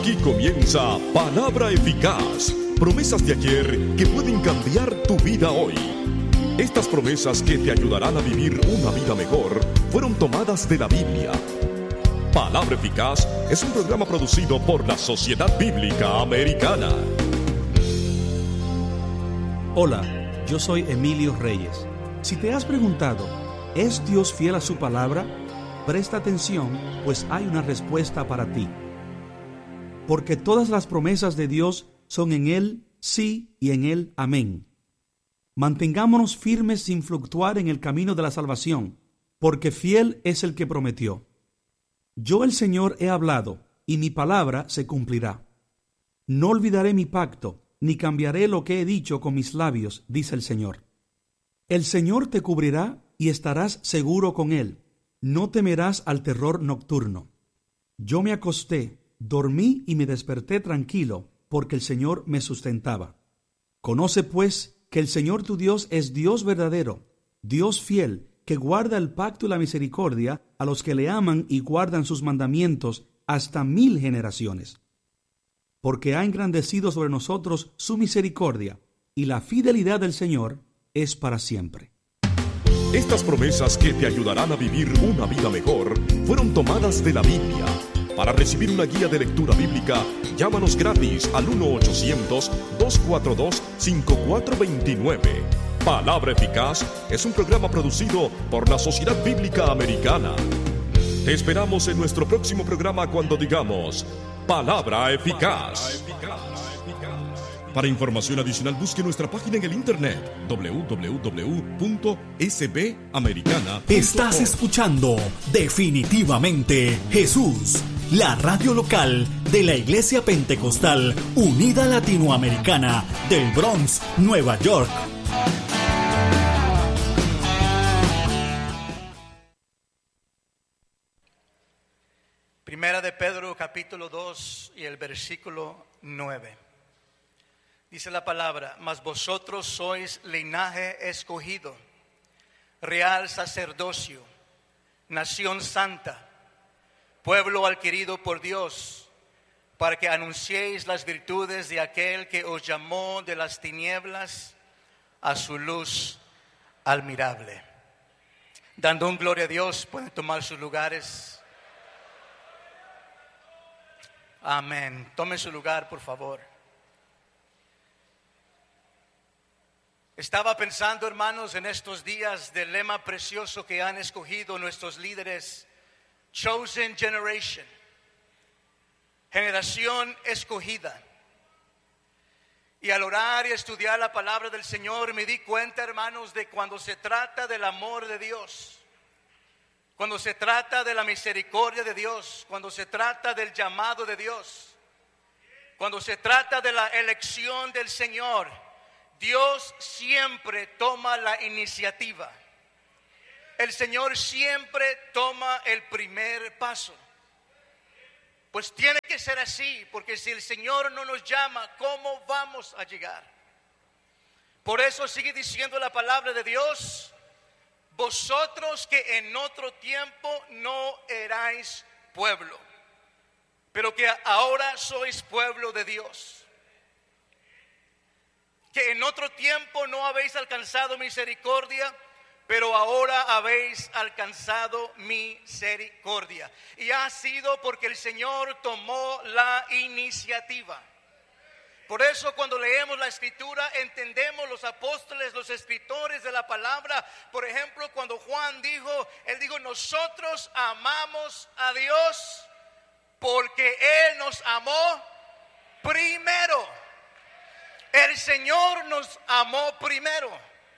Aquí comienza Palabra Eficaz, promesas de ayer que pueden cambiar tu vida hoy. Estas promesas que te ayudarán a vivir una vida mejor fueron tomadas de la Biblia. Palabra Eficaz es un programa producido por la Sociedad Bíblica Americana. Hola, yo soy Emilio Reyes. Si te has preguntado, ¿es Dios fiel a su palabra? Presta atención, pues hay una respuesta para ti. Porque todas las promesas de Dios son en Él sí y en Él amén. Mantengámonos firmes sin fluctuar en el camino de la salvación, porque fiel es el que prometió. Yo el Señor he hablado, y mi palabra se cumplirá. No olvidaré mi pacto, ni cambiaré lo que he dicho con mis labios, dice el Señor. El Señor te cubrirá y estarás seguro con Él. No temerás al terror nocturno. Yo me acosté, dormí y me desperté tranquilo, porque el Señor me sustentaba. Conoce pues que el Señor tu Dios es Dios verdadero, Dios fiel, que guarda el pacto y la misericordia a los que le aman y guardan sus mandamientos hasta 1000 generaciones. Porque ha engrandecido sobre nosotros su misericordia, y la fidelidad del Señor es para siempre. Estas promesas que te ayudarán a vivir una vida mejor fueron tomadas de la Biblia. Para recibir una guía de lectura bíblica, llámanos gratis al 1-800-242-5429. Palabra Eficaz es un programa producido por la Sociedad Bíblica Americana. Te esperamos en nuestro próximo programa cuando digamos Palabra Eficaz. Para información adicional, busque nuestra página en el internet www.sbamericana.org. Estás escuchando Definitivamente Jesús, la radio local de la Iglesia Pentecostal Unida Latinoamericana del Bronx, Nueva York. Primera de Pedro, capítulo 2 y el versículo 9. Dice la palabra: mas vosotros sois linaje escogido, real sacerdocio, nación santa, pueblo adquirido por Dios, para que anunciéis las virtudes de aquel que os llamó de las tinieblas a su luz admirable. Dando un gloria a Dios, pueden tomar sus lugares. Amén. Tomen su lugar, por favor. Estaba pensando, hermanos, en estos días del lema precioso que han escogido nuestros líderes: Chosen Generation, generación escogida. Y al orar y estudiar la palabra del Señor me di cuenta, hermanos, de cuando se trata del amor de Dios, cuando se trata de la misericordia de Dios, cuando se trata del llamado de Dios, cuando se trata de la elección del Señor, Dios siempre toma la iniciativa. El Señor siempre toma el primer paso. Pues tiene que ser así, porque si el Señor no nos llama, ¿cómo vamos a llegar? Por eso sigue diciendo la palabra de Dios: vosotros que en otro tiempo no erais pueblo, pero que ahora sois pueblo de Dios. Que en otro tiempo no habéis alcanzado misericordia, pero ahora habéis alcanzado misericordia. Y ha sido porque el Señor tomó la iniciativa. Por eso cuando leemos la Escritura entendemos los apóstoles, los escritores de la palabra. Por ejemplo, cuando Juan dijo, él dijo: nosotros amamos a Dios porque Él nos amó primero. El Señor nos amó primero.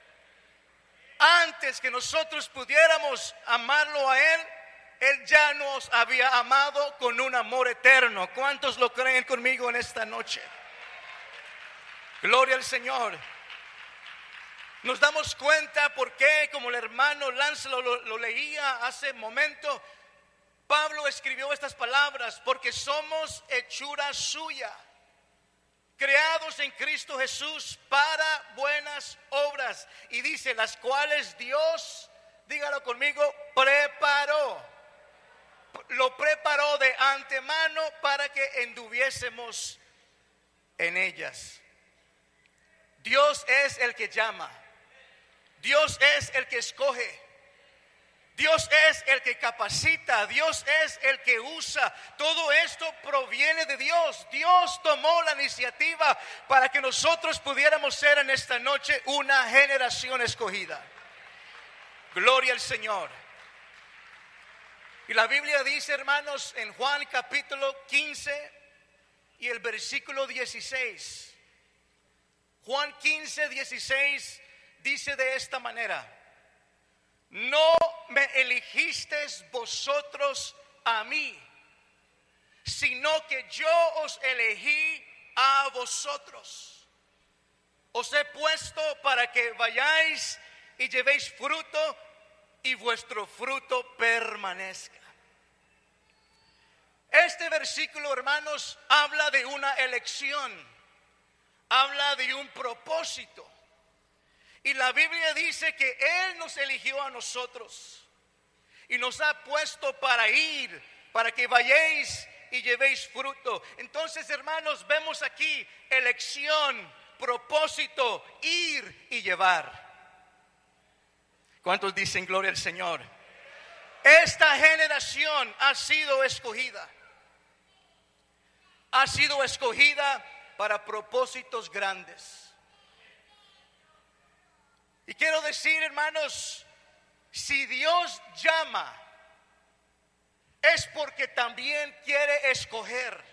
Antes que nosotros pudiéramos amarlo a Él, Él ya nos había amado con un amor eterno. ¿Cuántos lo creen conmigo en esta noche? Gloria al Señor. Nos damos cuenta por qué, como el hermano Lance lo leía hace un momento, Pablo escribió estas palabras: porque somos hechura suya, creados en Cristo Jesús para buenas obras. Y dice: las cuales Dios, dígalo conmigo, preparó lo preparó de antemano para que anduviésemos en ellas. Dios es el que llama. Dios es el que escoge. Dios es el que capacita. Dios es el que usa. Todo esto proviene de Dios. Dios tomó la iniciativa para que nosotros pudiéramos ser en esta noche una generación escogida. Gloria al Señor. Y la Biblia dice, hermanos, en Juan capítulo 15 y el versículo 16. Juan 15, 16 dice de esta manera: no me elegisteis vosotros a mí, sino que yo os elegí a vosotros. Os he puesto para que vayáis y llevéis fruto y vuestro fruto permanezca. Este versículo, hermanos, habla de una elección, habla de un propósito. Y la Biblia dice que Él nos eligió a nosotros y nos ha puesto para ir, para que vayáis y llevéis fruto. Entonces, hermanos, vemos aquí elección, propósito, ir y llevar. ¿Cuántos dicen gloria al Señor? Esta generación ha sido escogida. Ha sido escogida para propósitos grandes. Y quiero decir, hermanos, si Dios llama, es porque también quiere escoger.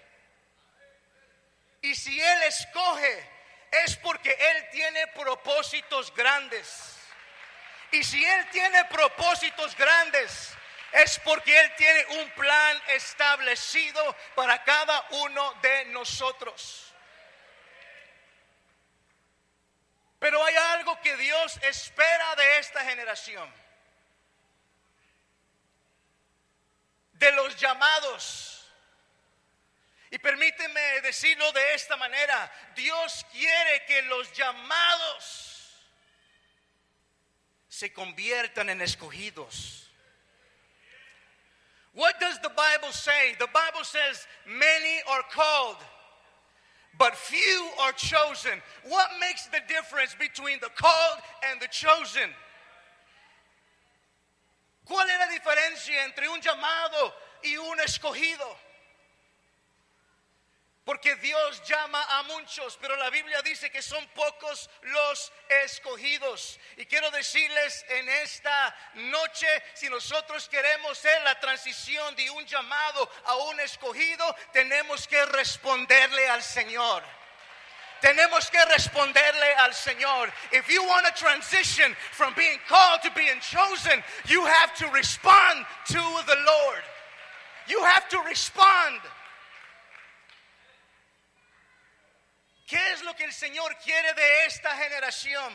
Y si Él escoge, es porque Él tiene propósitos grandes. Y si Él tiene propósitos grandes, es porque Él tiene un plan establecido para cada uno de nosotros. Pero hay algo que Dios espera de esta generación, de los llamados. Y permíteme decirlo de esta manera: Dios quiere que los llamados se conviertan en escogidos. What does the Bible say? The Bible says many are called, but few are chosen. What makes the difference between the called and the chosen? ¿Cuál es la diferencia entre un llamado y un escogido? Porque Dios llama a muchos, pero la Biblia dice que son pocos los escogidos. Y quiero decirles en esta noche, si nosotros queremos ser la transición de un llamado a un escogido, tenemos que responderle al Señor. Tenemos que responderle al Señor. If you want to transition from being called to being chosen, you have to respond to the Lord. You have to respond. ¿Qué es lo que el Señor quiere de esta generación?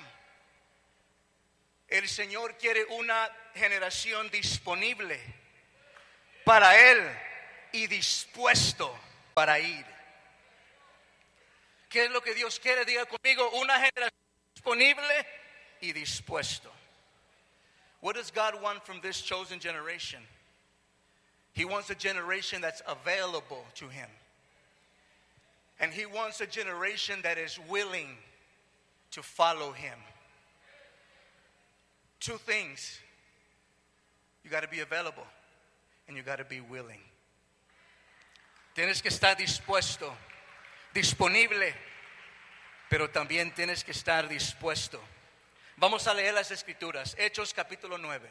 El Señor quiere una generación disponible para Él y dispuesto para ir. ¿Qué es lo que Dios quiere? Diga conmigo: una generación disponible y dispuesto. What does God want from this chosen generation? He wants a generation that's available to Him. And He wants a generation that is willing to follow Him. Two things: you got to be available and you got to be willing. Tienes que estar dispuesto, disponible, pero también tienes que estar dispuesto. Vamos a leer las Escrituras. Hechos capítulo 9.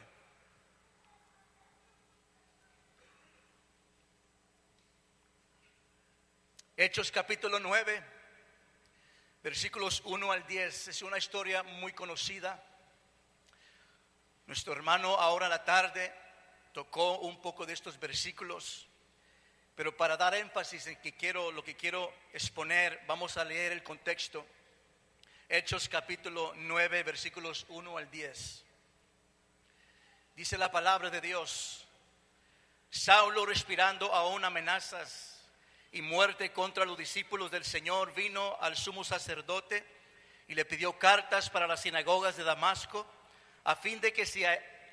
Hechos capítulo 9, versículos 1 al 10. Es una historia muy conocida. Nuestro hermano ahora a la tarde tocó un poco de estos versículos, pero para dar énfasis en lo que quiero exponer, vamos a leer el contexto. Hechos capítulo 9, versículos 1 al 10. Dice la palabra de Dios: Saulo, respirando aún amenazas y muerte contra los discípulos del Señor, vino al sumo sacerdote y le pidió cartas para las sinagogas de Damasco, a fin de que se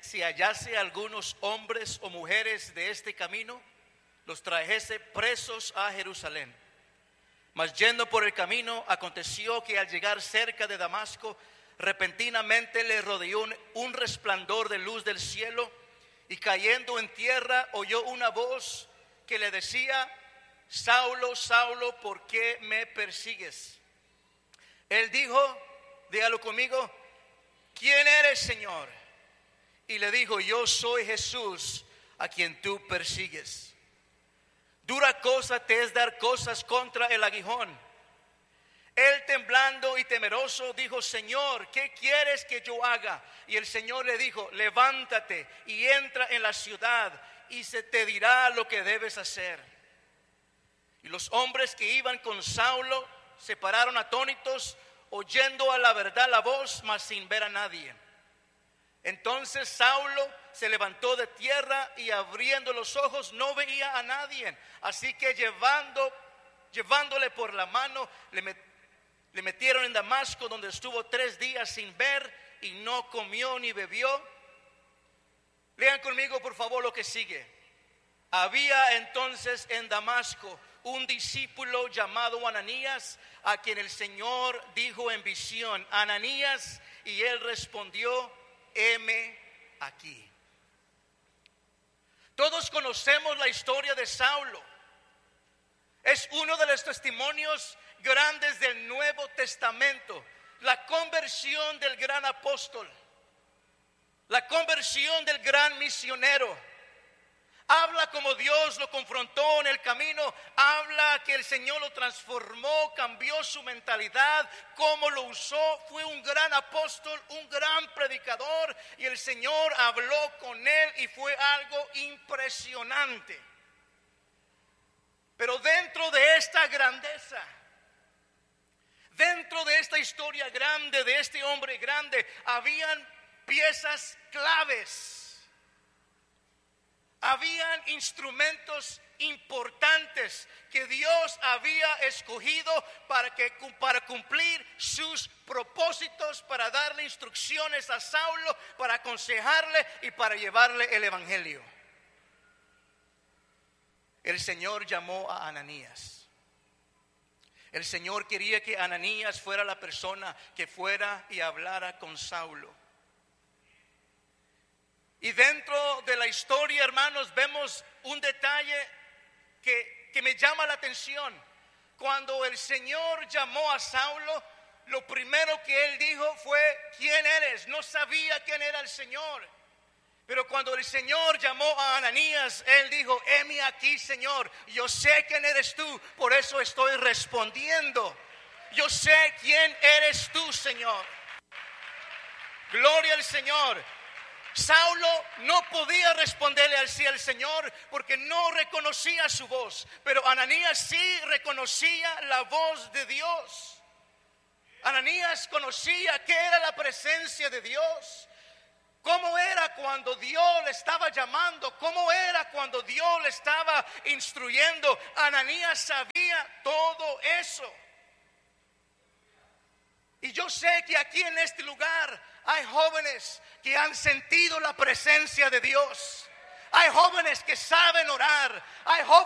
si hallase algunos hombres o mujeres de este camino, los trajese presos a Jerusalén. Mas yendo por el camino, aconteció que al llegar cerca de Damasco, repentinamente le rodeó un resplandor de luz del cielo, y cayendo en tierra oyó una voz que le decía: Saulo, Saulo, ¿por qué me persigues? Él dijo, dígalo conmigo, ¿quién eres, Señor? Y le dijo: yo soy Jesús, a quien tú persigues. Dura cosa te es dar cosas contra el aguijón. Él, temblando y temeroso, dijo: Señor, ¿qué quieres que yo haga? Y el Señor le dijo: levántate y entra en la ciudad, y se te dirá lo que debes hacer. Y los hombres que iban con Saulo se pararon atónitos, oyendo a la verdad la voz, mas sin ver a nadie. Entonces Saulo se levantó de tierra y abriendo los ojos no veía a nadie. Así que llevándole por la mano, le metieron en Damasco, donde estuvo 3 días sin ver y no comió ni bebió. Lean conmigo por favor lo que sigue. Había entonces en Damasco un discípulo llamado Ananías, a quien el Señor dijo en visión: Ananías, y él respondió: heme aquí. Todos conocemos la historia de Saulo. Es uno de los testimonios grandes del Nuevo Testamento. La conversión del gran apóstol, la conversión del gran misionero. Habla como Dios lo confrontó en el camino. Habla que el Señor lo transformó, cambió su mentalidad, cómo lo usó. Fue un gran apóstol, un gran predicador, y el Señor habló con él y fue algo impresionante. Pero dentro de esta grandeza, dentro de esta historia grande, de este hombre grande, habían piezas claves. Habían instrumentos importantes que Dios había escogido para cumplir sus propósitos, para darle instrucciones a Saulo, para aconsejarle y para llevarle el evangelio. El Señor llamó a Ananías. El Señor quería que Ananías fuera la persona que fuera y hablara con Saulo. Y dentro de la historia, hermanos, vemos un detalle que me llama la atención. Cuando el Señor llamó a Saulo, lo primero que él dijo fue: ¿quién eres? No sabía quién era el Señor. Pero cuando el Señor llamó a Ananías, él dijo: heme aquí, Señor, yo sé quién eres tú, por eso estoy respondiendo. Yo sé quién eres tú, Señor. Gloria al Señor. Saulo no podía responderle así al Señor porque no reconocía su voz, pero Ananías sí reconocía la voz de Dios. Ananías conocía qué era la presencia de Dios, cómo era cuando Dios le estaba llamando, cómo era cuando Dios le estaba instruyendo. Ananías sabía todo eso. Y yo sé que aquí en este lugar hay jóvenes que han sentido la presencia de Dios. Hay jóvenes que saben orar. Hay jóvenes